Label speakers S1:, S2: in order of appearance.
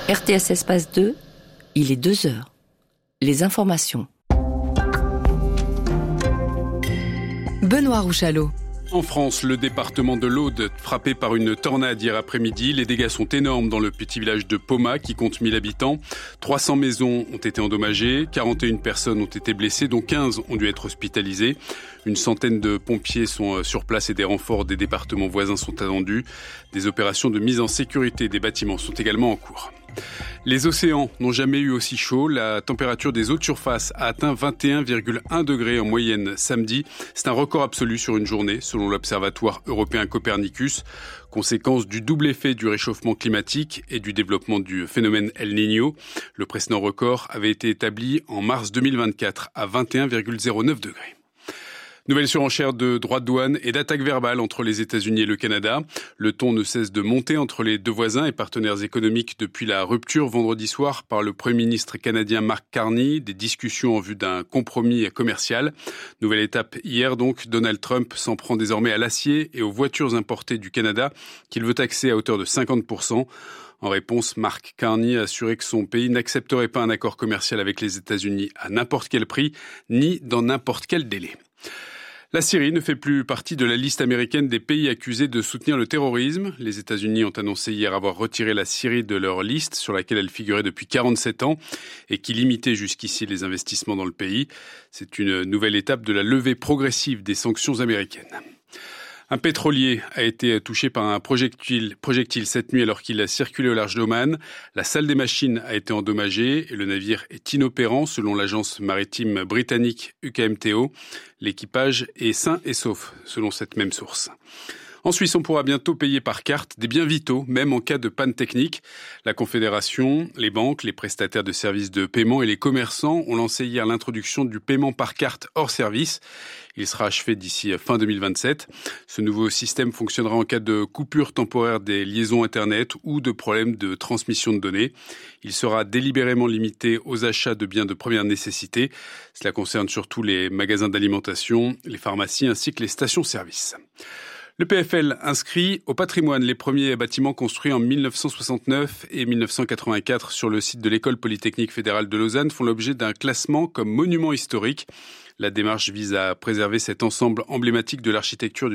S1: RTS Espace 2, il est 2 heures. Les informations.
S2: Benoît Rouchalot.
S3: En France, le département de l'Aude, frappé par une tornade hier après-midi. Les dégâts sont énormes dans le petit village de Poma, qui compte 1000 habitants. 300 maisons ont été endommagées, 41 personnes ont été blessées, dont 15 ont dû être hospitalisées. Une centaine de pompiers sont sur place et des renforts des départements voisins sont attendus. Des opérations de mise en sécurité des bâtiments sont également en cours. Les océans n'ont jamais eu aussi chaud. La température des eaux de surface a atteint 21,1 degrés en moyenne samedi. C'est un record absolu sur une journée, selon l'Observatoire européen Copernicus. Conséquence du double effet du réchauffement climatique et du développement du phénomène El Niño. Le précédent record avait été établi en mars 2024 à 21,09 degrés. Nouvelle surenchère de droits de douane et d'attaques verbales entre les États-Unis et le Canada. Le ton ne cesse de monter entre les deux voisins et partenaires économiques depuis la rupture vendredi soir par le Premier ministre canadien Mark Carney, des discussions en vue d'un compromis commercial. Nouvelle étape hier donc, Donald Trump s'en prend désormais à l'acier et aux voitures importées du Canada qu'il veut taxer à hauteur de 50%. En réponse, Mark Carney a assuré que son pays n'accepterait pas un accord commercial avec les États-Unis à n'importe quel prix, ni dans n'importe quel délai. La Syrie ne fait plus partie de la liste américaine des pays accusés de soutenir le terrorisme. Les États-Unis ont annoncé hier avoir retiré la Syrie de leur liste, sur laquelle elle figurait depuis 47 ans, et qui limitait jusqu'ici les investissements dans le pays. C'est une nouvelle étape de la levée progressive des sanctions américaines. Un pétrolier a été touché par un projectile cette nuit alors qu'il a circulé au large d'Oman. La salle des machines a été endommagée et le navire est inopérant selon l'agence maritime britannique UKMTO. L'équipage est sain et sauf selon cette même source. En Suisse, on pourra bientôt payer par carte des biens vitaux, même en cas de panne technique. La Confédération, les banques, les prestataires de services de paiement et les commerçants ont lancé hier l'introduction du paiement par carte hors service. Il sera achevé d'ici fin 2027. Ce nouveau système fonctionnera en cas de coupure temporaire des liaisons Internet ou de problèmes de transmission de données. Il sera délibérément limité aux achats de biens de première nécessité. Cela concerne surtout les magasins d'alimentation, les pharmacies ainsi que les stations-service. Le PFL inscrit au patrimoine les premiers bâtiments construits en 1969 et 1984 sur le site de l'École polytechnique fédérale de Lausanne font l'objet d'un classement comme monument historique. La démarche vise à préserver cet ensemble emblématique de l'architecture du